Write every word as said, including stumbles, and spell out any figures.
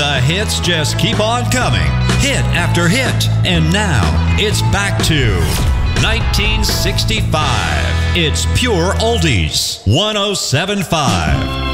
The hits just keep on coming, hit after hit. And now, it's back to nineteen sixty-five. It's Pure Oldies, one oh seven point five.